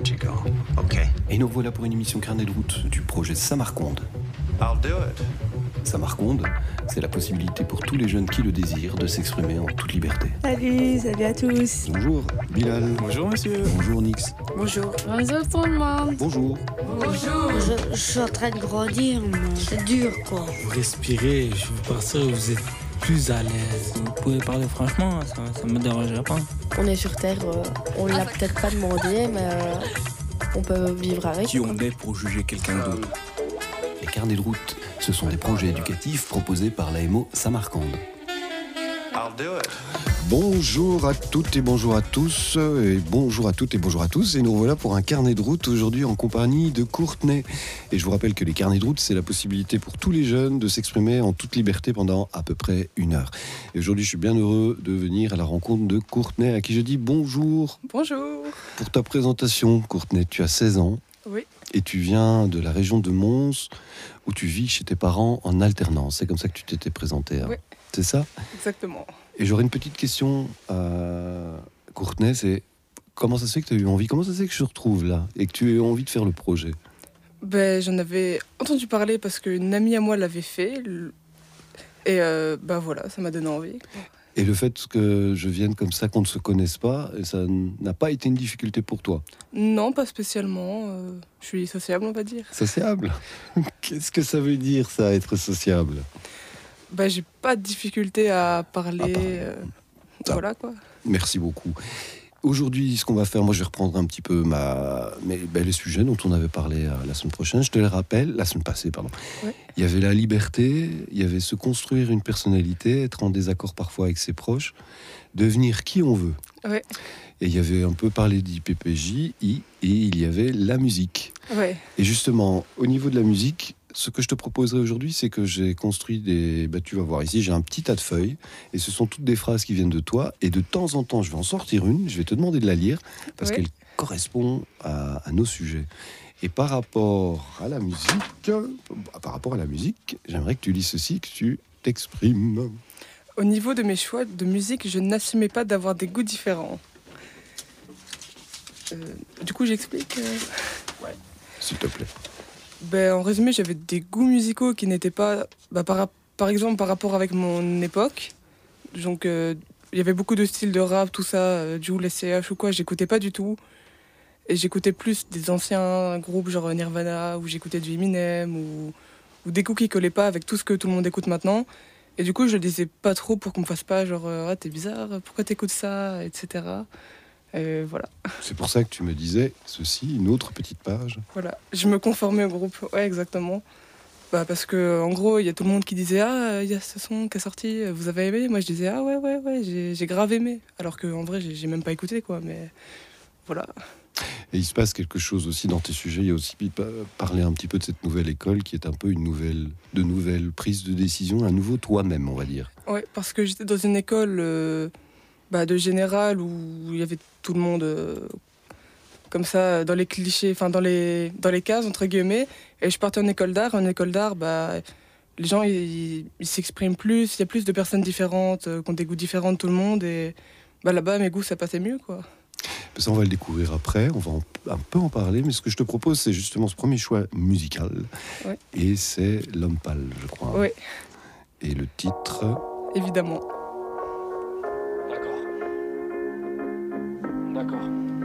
Chico. Okay. Et nous voilà pour une émission carnet de route du projet Samarconde. I'll do it. Samarconde, c'est la possibilité pour tous les jeunes qui le désirent de s'exprimer en toute liberté. Salut à tous. Bonjour Bilal. Bonjour monsieur. Bonjour Nix. Bonjour. Bonjour tout le monde. Bonjour. Bonjour. Je suis en train de grandir, mais c'est dur quoi. Vous respirez, je veux partir où vous êtes plus à l'aise. Vous pouvez parler franchement, ça me dérangerait pas. On est sur Terre, on l'a peut-être pas demandé, mais on peut vivre avec. Qui on est pour juger quelqu'un d'autre? Les carnets de route, ce sont des projets éducatifs proposés par l'AMO Samarcande. I'll do it. Bonjour à toutes et bonjour à tous, et bonjour à toutes et bonjour à tous, et nous voilà pour un carnet de route aujourd'hui en compagnie de Courtenay. Et je vous rappelle que les carnets de route, c'est la possibilité pour tous les jeunes de s'exprimer en toute liberté pendant à peu près 1 heure. Et aujourd'hui, je suis bien heureux de venir à la rencontre de Courtenay, à qui je dis bonjour. Bonjour. Pour ta présentation, Courtenay, tu as 16 ans. Oui. Et tu viens de la région de Mons, où tu vis chez tes parents en alternance. C'est comme ça que tu t'étais présenté. Hein. Oui. C'est ça ? Exactement. Et j'aurais une petite question à Courtenay, c'est comment ça se fait que tu as eu envie, comment ça se fait que je te retrouve là et que tu aies envie de faire le projet ? J'en avais entendu parler parce qu'une amie à moi l'avait fait. Et voilà, ça m'a donné envie. Et le fait que je vienne comme ça, qu'on ne se connaisse pas, ça n'a pas été une difficulté pour toi ? Non, pas spécialement. Je suis sociable, on va dire. Sociable ? Qu'est-ce que ça veut dire ça, être sociable ? J'ai pas de difficulté à parler. Voilà quoi. Merci beaucoup. Aujourd'hui, ce qu'on va faire, moi je vais reprendre un petit peu les sujets dont on avait parlé la semaine prochaine. Je te les rappelle, la semaine passée, pardon. Ouais. Il y avait la liberté, il y avait se construire une personnalité, être en désaccord parfois avec ses proches, devenir qui on veut. Ouais. Et il y avait un peu parlé d'IPPJ, et il y avait la musique. Ouais. Et justement, au niveau de la musique, ce que je te proposerai aujourd'hui, c'est que j'ai construit tu vas voir ici, j'ai un petit tas de feuilles, et ce sont toutes des phrases qui viennent de toi, et de temps en temps, je vais en sortir une, je vais te demander de la lire, parce qu'elle correspond à nos sujets. Et par rapport à la musique, j'aimerais que tu lis ceci, que tu t'exprimes. Au niveau de mes choix de musique, je n'assumais pas d'avoir des goûts différents. Du coup, j'explique. Ouais, s'il te plaît. En résumé, j'avais des goûts musicaux qui n'étaient pas, par exemple, par rapport avec mon époque. Donc, il y avait beaucoup de styles de rap, tout ça, Jul, SCH ou quoi, j'écoutais pas du tout. Et j'écoutais plus des anciens groupes, genre Nirvana, où j'écoutais du Eminem, ou des goûts qui collaient pas avec tout ce que tout le monde écoute maintenant. Et du coup, je le disais pas trop pour qu'on me fasse pas genre, t'es bizarre, pourquoi t'écoutes ça, etc. Et voilà. C'est pour ça que tu me disais ceci, une autre petite page. Voilà, je me conformais au groupe, ouais, exactement. Parce que en gros, il y a tout le monde qui disait il y a ce son qui est sorti, vous avez aimé ? Moi, je disais ouais, j'ai grave aimé. Alors qu'en vrai, j'ai même pas écouté, quoi, mais voilà. Et il se passe quelque chose aussi dans tes sujets. Il y a aussi parler un petit peu de cette nouvelle école qui est un peu une nouvelle prise de décision, un nouveau toi-même, on va dire. Ouais, parce que j'étais dans une école de général où il y avait tout le monde comme ça dans les clichés, enfin dans les cases entre guillemets. Et je partais en école d'art. En école d'art, les gens ils s'expriment plus. Il y a plus de personnes différentes qui ont des goûts différents de tout le monde. Et là-bas, mes goûts ça passait mieux, quoi. Ça, on va le découvrir après, on va un peu en parler, mais ce que je te propose, c'est justement ce premier choix musical. Ouais. Et c'est L'Homme Pâle, je crois. Oui. Et le titre ? Évidemment. D'accord.